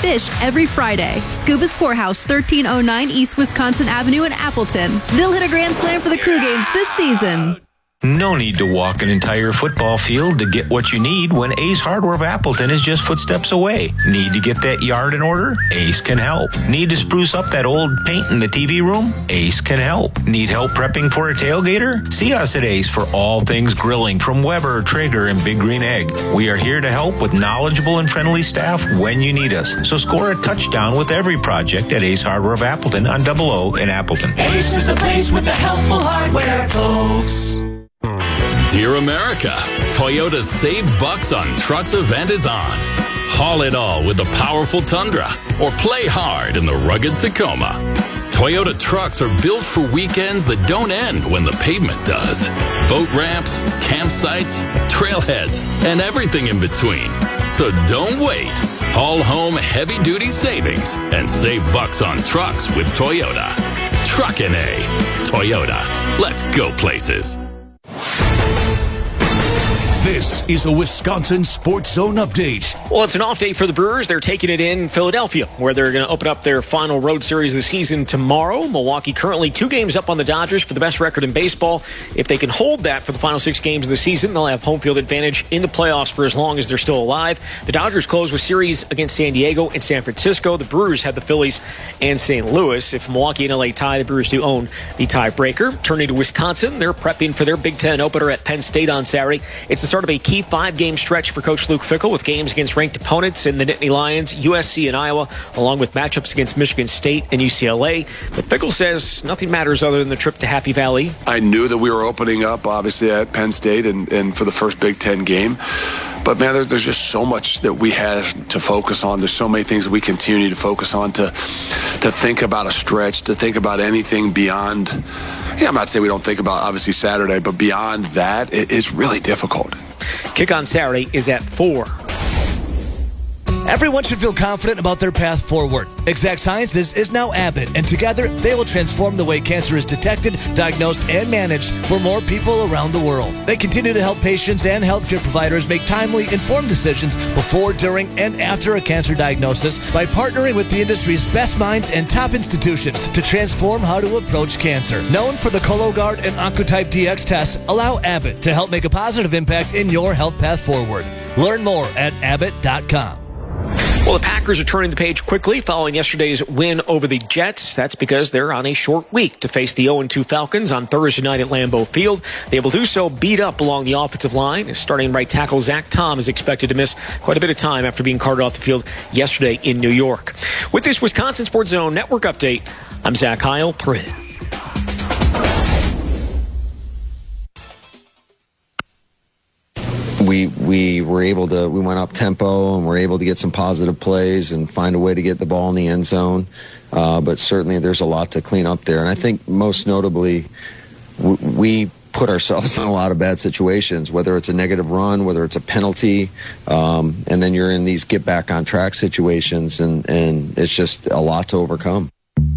fish every Friday. Scuba's Poorhouse, 1309 East Wisconsin Avenue in Appleton. They'll hit a grand slam for the crew games this season. No need to walk an entire football field to get what you need when Ace Hardware of Appleton is just footsteps away. Need to get that yard in order? Ace can help. Need to spruce up that old paint in the TV room? Ace can help. Need help prepping for a tailgater? See us at Ace for all things grilling from Weber, Traeger, and Big Green Egg. We are here to help with knowledgeable and friendly staff when you need us. So score a touchdown with every project at Ace Hardware of Appleton on 00 in Appleton. Ace is the place with the helpful hardware, folks. Dear America, Toyota's Save Bucks on Trucks event is on. Haul it all with the powerful Tundra or play hard in the rugged Tacoma. Toyota trucks are built for weekends that don't end when the pavement does. Boat ramps, campsites, trailheads, and everything in between. So don't wait. Haul home heavy-duty savings and save bucks on trucks with Toyota. Truckin' A. Toyota. Let's go places. This is a Wisconsin Sports Zone update. Well, it's an off day for the Brewers. They're taking it in Philadelphia, where they're going to open up their final road series of the season tomorrow. Milwaukee currently 2 games up on the Dodgers for the best record in baseball. If they can hold that for the final 6 games of the season, they'll have home field advantage in the playoffs for as long as they're still alive. The Dodgers close with series against San Diego and San Francisco. The Brewers have the Phillies and St. Louis. If Milwaukee and LA tie, the Brewers do own the tiebreaker. Turning to Wisconsin, they're prepping for their Big Ten opener at Penn State on Saturday. It's the start of a key 5-game stretch for Coach Luke Fickell with games against ranked opponents in the Nittany Lions, USC, and Iowa, along with matchups against Michigan State and UCLA. But Fickell says nothing matters other than the trip to Happy Valley. I knew that we were opening up, obviously, at Penn State and for the first Big Ten game. But, man, there's just so much that we had to focus on. There's so many things that we continue to focus on to think about a stretch, to think about anything beyond. Yeah, I'm not saying we don't think about, obviously, Saturday, but beyond that, it's really difficult. Kick on Saturday is at 4. Everyone should feel confident about their path forward. Exact Sciences is now Abbott, and together they will transform the way cancer is detected, diagnosed, and managed for more people around the world. They continue to help patients and healthcare providers make timely, informed decisions before, during, and after a cancer diagnosis by partnering with the industry's best minds and top institutions to transform how to approach cancer. Known for the Cologuard and Oncotype DX tests, allow Abbott to help make a positive impact in your health path forward. Learn more at abbott.com. Well, the Packers are turning the page quickly following yesterday's win over the Jets. That's because they're on a short week to face the 0-2 Falcons on Thursday night at Lambeau Field. They will do so beat up along the offensive line. Starting right tackle Zach Tom is expected to miss quite a bit of time after being carted off the field yesterday in New York. With this Wisconsin Sports Zone Network update, I'm Zach Heil. We were able to, we went up tempo and were able to get some positive plays and find a way to get the ball in the end zone. But certainly there's a lot to clean up there. And I think most notably, we put ourselves in a lot of bad situations, whether it's a negative run, whether it's a penalty, and then you're in these get back on track situations, and it's just a lot to overcome.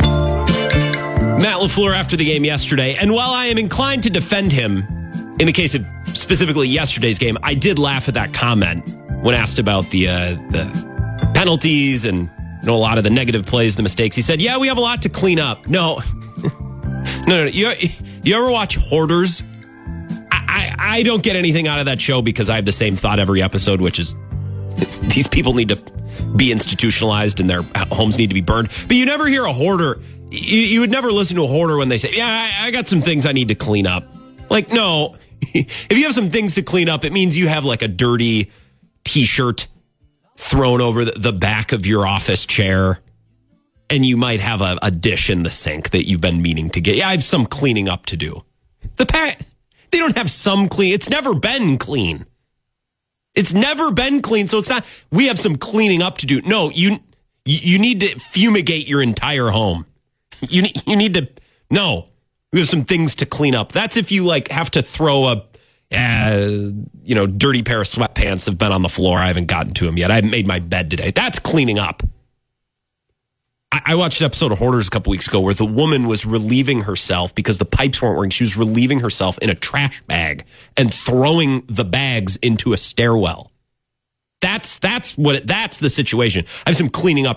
Matt LaFleur after the game yesterday, and while I am inclined to defend him in the case of specifically yesterday's game, I did laugh at that comment when asked about the penalties and a lot of the negative plays, the mistakes. He said, yeah, we have a lot to clean up. No. No. You ever watch Hoarders? I don't get anything out of that show because I have the same thought every episode, which is these people need to be institutionalized and their homes need to be burned. But you never hear a hoarder. You would never listen to a hoarder when they say, yeah, I got some things I need to clean up. Like, no. If you have some things to clean up, it means you have like a dirty T-shirt thrown over the back of your office chair, and you might have a dish in the sink that you've been meaning to get. Yeah, I have some cleaning up to do. They don't have some clean. It's never been clean. It's never been clean, so it's not, we have some cleaning up to do. No, you need to fumigate your entire home. You need to, no. We have some things to clean up. That's if you like have to throw a, dirty pair of sweatpants have been on the floor. I haven't gotten to them yet. I haven't made my bed today. That's cleaning up. I watched an episode of Hoarders a couple weeks ago where the woman was relieving herself because the pipes weren't working. She was relieving herself in a trash bag and throwing the bags into a stairwell. That's the situation. I have some cleaning up